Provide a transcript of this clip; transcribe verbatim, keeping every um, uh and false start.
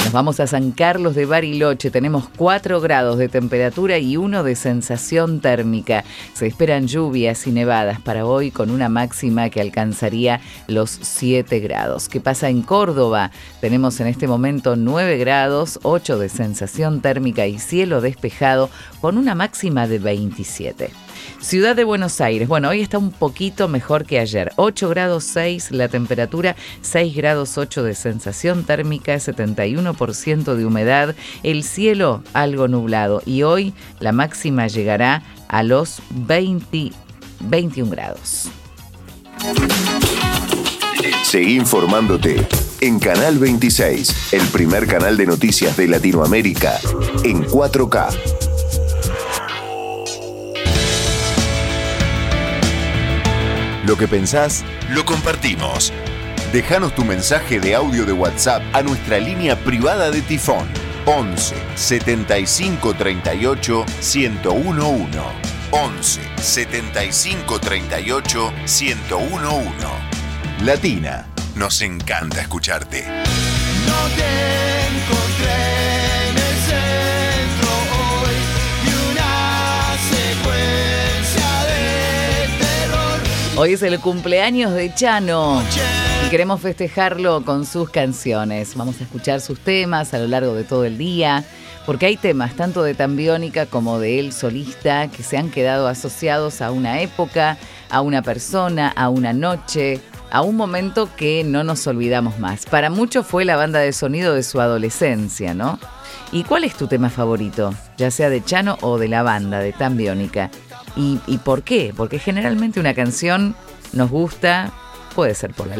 Nos vamos a San Carlos de Bariloche. Tenemos cuatro grados de temperatura y uno de sensación térmica. Se esperan lluvias y nevadas para hoy con una máxima que alcanzaría los siete grados. ¿Qué pasa en Córdoba? Tenemos en este momento nueve grados, ocho de sensación térmica y cielo despejado con una máxima de veintisiete. Ciudad de Buenos Aires, bueno, hoy está un poquito mejor que ayer, ocho grados seis la temperatura, seis grados ocho de sensación térmica, setenta y uno por ciento de humedad, el cielo algo nublado y hoy la máxima llegará a los veinte, veintiún grados. Seguí informándote en Canal veintiséis, el primer canal de noticias de Latinoamérica en cuatro K. Lo que pensás, lo compartimos. Déjanos tu mensaje de audio de WhatsApp a nuestra línea privada de Tifón once setenta y cinco treinta y ocho ciento uno. once setenta y cinco treinta y ocho ciento uno. Latina, nos encanta escucharte. No te encontré en el centro hoy y una secuencia de terror. Hoy es el cumpleaños de Chano y queremos festejarlo con sus canciones. Vamos a escuchar sus temas a lo largo de todo el día, porque hay temas tanto de Tambiónica como de él solista que se han quedado asociados a una época, a una persona, a una noche, a un momento que no nos olvidamos más. Para muchos fue la banda de sonido de su adolescencia, ¿no? ¿Y cuál es tu tema favorito? Ya sea de Chano o de la banda, de Tambiónica. ¿Y, y por qué? Porque generalmente una canción nos gusta, puede ser por la